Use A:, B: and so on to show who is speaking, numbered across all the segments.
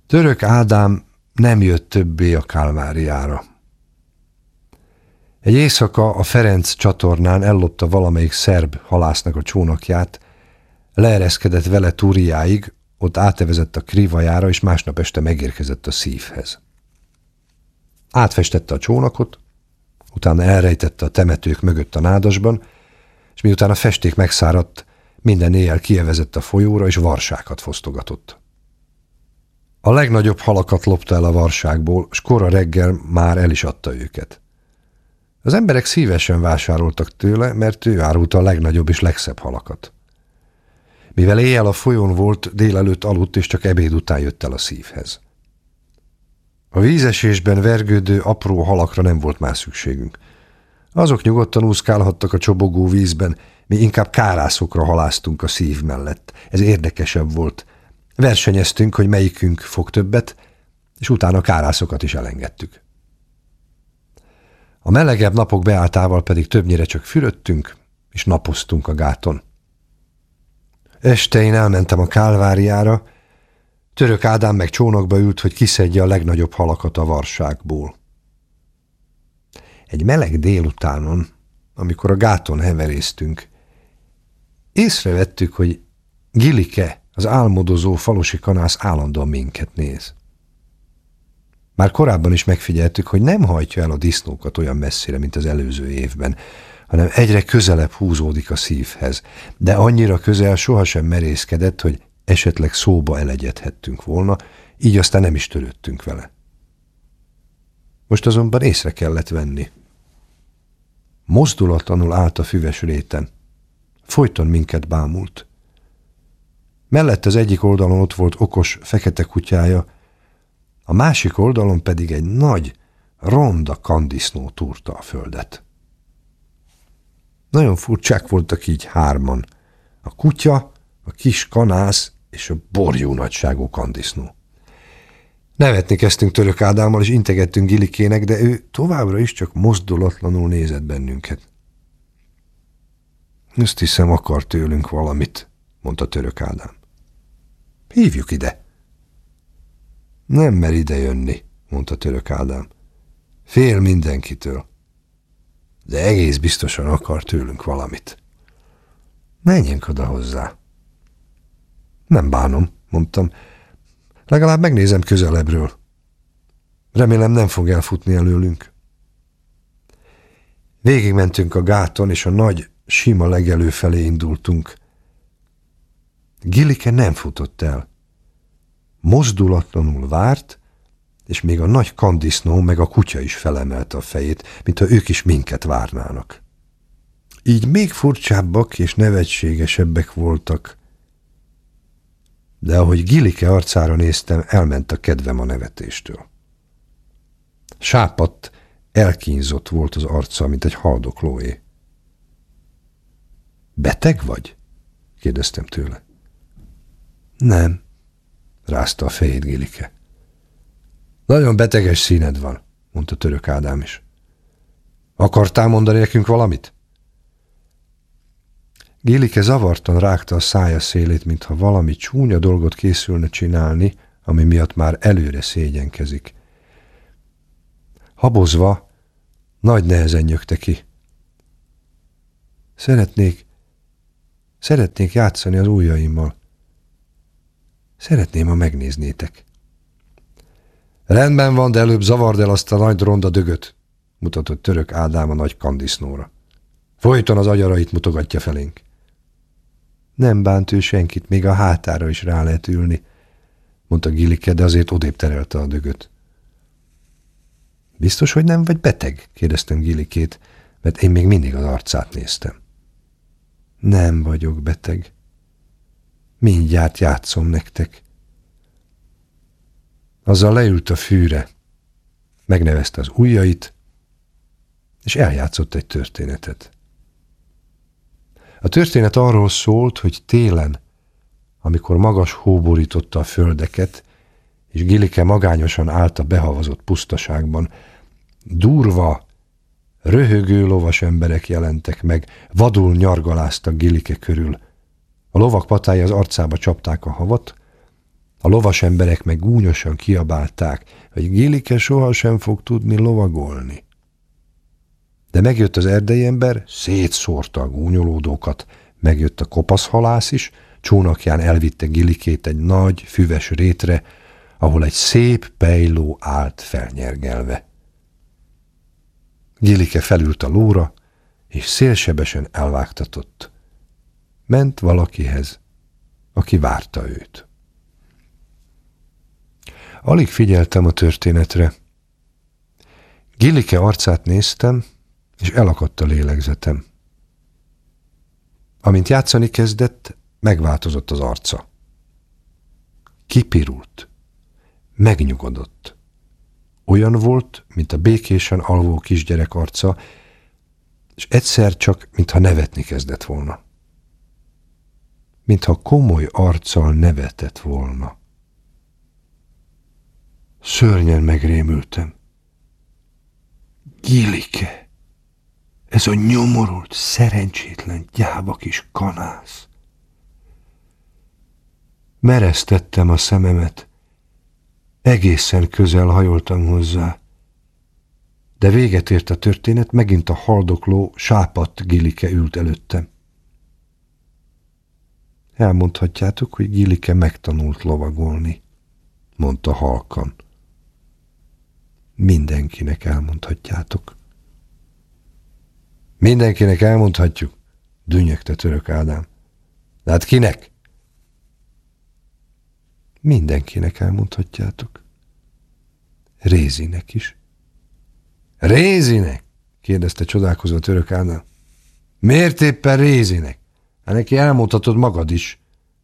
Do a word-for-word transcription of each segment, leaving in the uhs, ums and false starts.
A: Török Ádám nem jött többé a Kálváriára. Egy éjszaka a Ferenc csatornán ellopta valamelyik szerb halásznak a csónakját, leereszkedett vele Túriáig, ott átevezett a Krivajára, és másnap este megérkezett a Szívhez. Átfestette a csónakot, utána elrejtette a temetők mögött a nádasban, és miután a festék megszáradt, minden éjjel kievezett a folyóra, és varsákat fosztogatott. A legnagyobb halakat lopta el a varságból, s kora reggel már el is adta őket. Az emberek szívesen vásároltak tőle, mert ő árulta a legnagyobb és legszebb halakat. Mivel éjjel a folyón volt, délelőtt aludt, és csak ebéd után jött el a Szívhez. A vízesésben vergődő apró halakra nem volt már szükségünk. Azok nyugodtan úszkálhattak a csobogó vízben, mi inkább kárászokra halásztunk a Szív mellett. Ez érdekesebb volt. Versenyeztünk, hogy melyikünk fog többet, és utána kárászokat is elengedtük. A melegebb napok beálltával pedig többnyire csak fürödtünk, és napoztunk a gáton. Este én elmentem a Kálváriára, Török Ádám meg csónakba ült, hogy kiszedje a legnagyobb halakat a varságból. Egy meleg délutánon, amikor a gáton heveréztünk, észrevettük, hogy Gilike, az álmodozó falusi kanász állandóan minket néz. Már korábban is megfigyeltük, hogy nem hajtja el a disznókat olyan messzire, mint az előző évben, hanem egyre közelebb húzódik a Szívhez, de annyira közel sohasem merészkedett, hogy esetleg szóba elegyedhettünk volna, így aztán nem is törődtünk vele. Most azonban észre kellett venni. Mozdulatlanul állt a füves réten. Folyton minket bámult. Mellett az egyik oldalon ott volt okos, fekete kutyája, a másik oldalon pedig egy nagy, ronda kandisznó túrta a földet. Nagyon furcsák voltak így hárman. A kutya, a kis kanász és a borjú nagyságú kandisznó. Nevetni kezdtünk Török Ádámmal, és integettünk Gilikének, de ő továbbra is csak mozdulatlanul nézett bennünket. Azt hiszem, akar tőlünk valamit, mondta Török Ádám. Hívjuk ide. Nem mer ide jönni, mondta Török Ádám. Fél mindenkitől. De egész biztosan akar tőlünk valamit. Menjünk oda hozzá. Nem bánom, mondtam. Legalább megnézem közelebbről. Remélem nem fog elfutni előlünk. Végigmentünk a gáton, és a nagy, sima legelő felé indultunk. Gilike nem futott el. Mozdulatlanul várt, és még a nagy kandisznó meg a kutya is felemelte a fejét, mintha ők is minket várnának. Így még furcsábbak és nevetségesebbek voltak, de ahogy Gilike arcára néztem, elment a kedvem a nevetéstől. Sápadt, elkínzott volt az arca, mint egy haldoklóé. Beteg vagy? kérdeztem tőle. Nem, rázta a fejét Gilike. Nagyon beteges színed van, mondta Török Ádám is. Akartál mondani nekünk valamit? Gilike zavartan rágta a szája szélét, mintha valami csúnya dolgot készülne csinálni, ami miatt már előre szégyenkezik. Habozva, nagy nehezen nyögte ki. Szeretnék, szeretnék játszani az ujjaimmal. Szeretném, ha megnéznétek. Rendben van, de előbb zavard el azt a nagy ronda dögöt, mutatott Török Ádám a nagy kandisznóra. Folyton az agyarait mutogatja felénk. Nem bánt ő senkit, még a hátára is rá lehet ülni, mondta Gilike, de azért odébb terelte a dögöt. Biztos, hogy nem vagy beteg? kérdeztem Gilikét, mert én még mindig az arcát néztem. Nem vagyok beteg. Mindjárt játszom nektek. Azzal leült a fűre, megnevezte az ujjait, és eljátszott egy történetet. A történet arról szólt, hogy télen, amikor magas hó borította a földeket, és Gilike magányosan állt a behavazott pusztaságban, durva, röhögő lovas emberek jelentek meg, vadul nyargaláztak Gilike körül. A lovak patái az arcába csapták a havat, A lovas emberek meg gúnyosan kiabálták, hogy Gilike sohasem fog tudni lovagolni. De megjött az erdei ember, szétszórta a gúnyolódókat, megjött a kopasz halász is, csónakján elvitte Gilikét egy nagy, füves rétre, ahol egy szép pejló állt felnyergelve. Gilike felült a lóra, és szélsebesen elvágtatott. Ment valakihez, aki várta őt. Alig figyeltem a történetre. Gilike arcát néztem, és elakadt a lélegzetem. Amint játszani kezdett, megváltozott az arca. Kipirult, megnyugodott. Olyan volt, mint a békésen alvó kisgyerek arca, és egyszer csak, mintha nevetni kezdett volna. Mintha komoly arccal nevetett volna. Szörnyen megrémültem. Gilike, ez a nyomorult, szerencsétlen, gyáva kis kanász. Meresztettem a szememet, egészen közel hajoltam hozzá, de véget ért a történet, megint a haldokló, sápadt Gilike ült előttem. Elmondhatjátok, hogy Gilike megtanult lovagolni, mondta halkan. Mindenkinek elmondhatjátok. Mindenkinek elmondhatjuk, dünnyögte Török Ádám. De hát kinek? Mindenkinek elmondhatjátok. Rézinek is. Rézinek? Kérdezte csodálkozva Török Ádám. Miért éppen Rézinek? Hát neki elmondhatod magad is.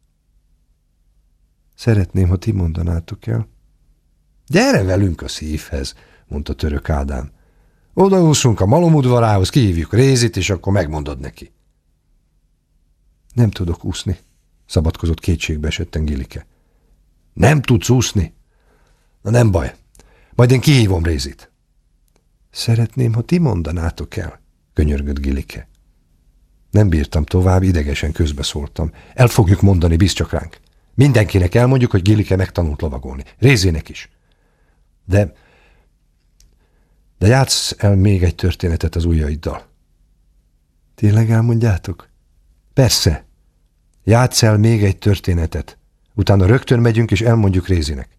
A: Szeretném, ha ti mondanátok el. Gyere velünk a szívhez, mondta Török Ádám. Odaúszunk a malom udvarához, kihívjuk Rézit, és akkor megmondod neki. Nem tudok úszni, szabadkozott kétségbe esetten Gilike. Nem tudsz úszni? Na nem baj, majd én kihívom Rézit. Szeretném, ha ti mondanátok el, könyörgött Gilike. Nem bírtam tovább, idegesen közbeszóltam. El fogjuk mondani, bízz csak ránk. Mindenkinek elmondjuk, hogy Gilike megtanult lovagolni. Rézének is. De... de játsz el még egy történetet az ujjaiddal. Tényleg elmondjátok? Persze. Játsz el még egy történetet. Utána rögtön megyünk, és elmondjuk Rézinek.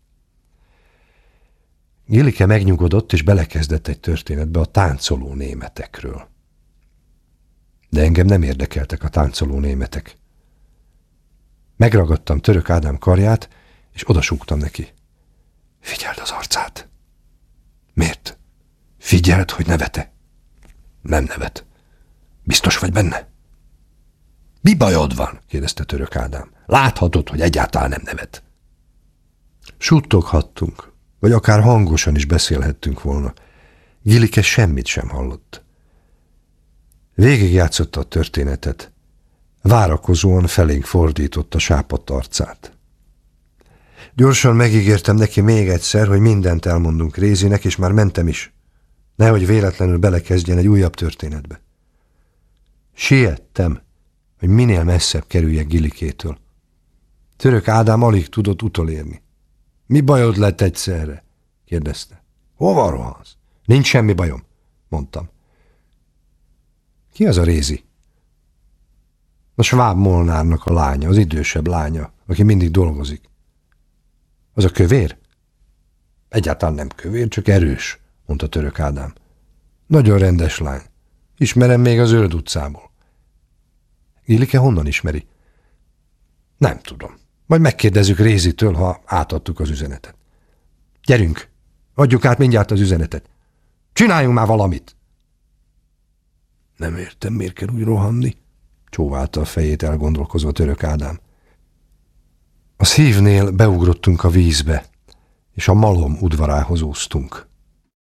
A: Gilike megnyugodott, és belekezdett egy történetbe a táncoló németekről. De engem nem érdekeltek a táncoló németek. Megragadtam Török Ádám karját, és odasúgtam neki. Figyeld az arcát! Miért? Figyeld, hogy nevete. Nem nevet. Biztos vagy benne? Mi bajod van? Kérdezte Török Ádám. Láthatod, hogy egyáltalán nem nevet. Suttoghattunk, vagy akár hangosan is beszélhettünk volna. Gilike semmit sem hallott. Végigjátszotta a történetet. Várakozóan felénk fordította sápadt arcát. Gyorsan megígértem neki még egyszer, hogy mindent elmondunk Rézinek, és már mentem is. Nehogy véletlenül belekezdjen egy újabb történetbe. Siettem, hogy minél messzebb kerüljek Gilikétől. Török Ádám alig tudott utolérni. Mi bajod lett egyszerre? Kérdezte. Hova rohansz? Nincs semmi bajom, mondtam. Ki az a Rézi? A Schwab Molnárnak a lánya, az idősebb lánya, aki mindig dolgozik. Az a kövér? Egyáltalán nem kövér, csak erős, mondta Török Ádám. Nagyon rendes lány. Ismerem még a Zöld utcából. Gilike honnan ismeri? Nem tudom. Majd megkérdezzük Rézitől, ha átadtuk az üzenetet. Gyerünk, adjuk át mindjárt az üzenetet. Csináljunk már valamit! Nem értem, miért kell úgy rohanni, csóválta a fejét elgondolkozva Török Ádám. A szívnél beugrottunk a vízbe, és a malom udvarához úsztunk.